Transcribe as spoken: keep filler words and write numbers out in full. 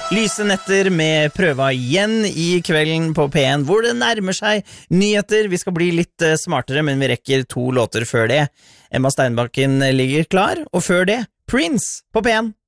Lyse netter med prøva igjen i kvelden på P en, hvor det nærmer seg nyheter. Vi skal bli litt smartere, men vi rekker to låter før det. Emma Steinbakken ligger klar, og før det, Prince på P en.